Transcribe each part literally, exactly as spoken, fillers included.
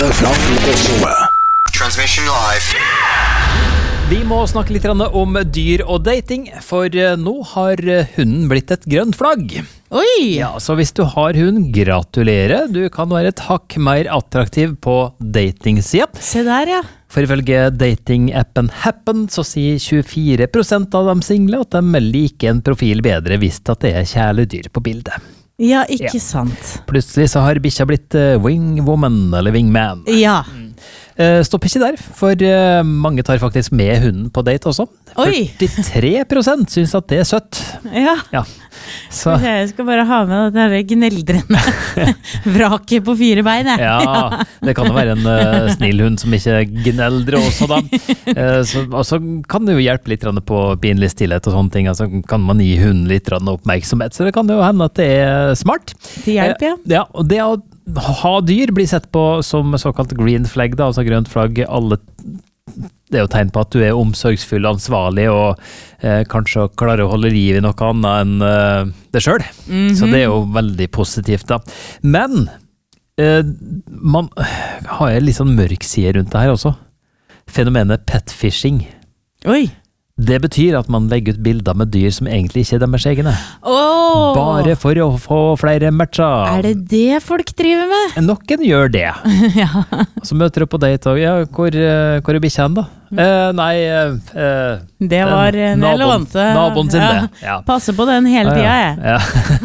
Direkte fra frokostshowet. Transmission live. Vi må snakke litt om dyr og dating, for nå har hunden blitt et grønt flagg. Oi! Ja, så hvis du har hund, gratulerer. Du kan være et hakk mer attraktiv på datingsida. Se der, ja. For ifølge datingappen Happen så sier tjuefire prosent av de single at de liker en profil bedre hvis at det er kjæledyr på bildet. Ja, ikke Ja. sant. Plutselig så har bikkja blitt uh, wingwoman eller wingman. Ja. Uh, stopp ikke der, for uh, mange tar faktisk med hunden på date også. Oi! førtitre prosent synes at det er søtt. Ja. Ja. Så, Jeg skal bare ha med det der gneldrende vraket på fire bein, jeg. ja, det kan jo være en uh, snill hund som ikke gneldrer også da. Uh, så, og så kan det jo hjelpe litt på pinlig stillhet og sånne ting. Altså kan man gi hunden litt oppmerksomhet, så det kan jo hende at det er smart. Til hjelp, ja. Uh, ja, og det å ha dyr blir sett på som såkalt green flag, da, altså grønt flagg. Alle, det er jo tegn på at du er omsorgsfull, ansvarlig og eh, kanskje klarer å holde liv i noe annet enn eh, det selv. Mm-hmm. Så det er jo veldig positivt da. Men eh, man har en litt sånn mørk side rundt det her også. Fenomenet petfishing. Oi! Det betyr at man legger ut bilder med dyr som egentlig ikke er deres egne. Åh! Bare for å få flere matcher. Er det det folk driver med? Noen gjør det. Ja. Så møter du på date og, ja, hvor, eh, hvor er bikkja hen da? Eh, nei, eh, Det var en jeg naboen- lånte. naboen sin det. Ja. Passer på den hele tida, jeg. Ja.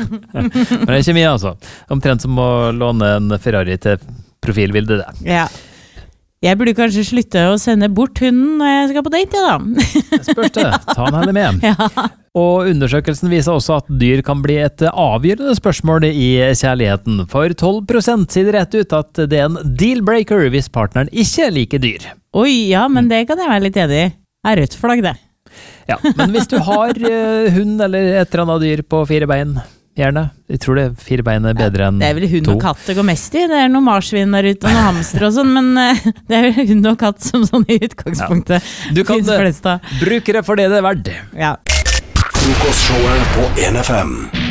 Men det er ikke mye altså. Omtrent som å låne en Ferrari til profilbildet det. Ja. Jeg burde kanskje slutte å sende bort hunden når jeg skal på date, ja da. Spørs det, ta den heller med. Ja. Og undersøkelsen viser også at dyr kan bli et avgjørende spørsmål i kjærligheten. For tolv prosent sier det rett ut at det er en deal-breaker hvis partneren ikke liker dyr. Oi, ja, men det kan jeg være litt enig i. Det er rødt flagg, det. Ja, men hvis du har uh, hund eller et eller annet dyr på fire bein, gjerne. Jeg tror det fire bein er bedre enn to. Det er vel hund og katt det går mest i. Det er noen marsvin der ute og noen hamster og sånn, men uh, det er vel hund og katt som sånn i utgangspunktet. Ja. Du kan finnes flest av. bruke det for det det er verdt. Ja. Frokostshowet på en F M.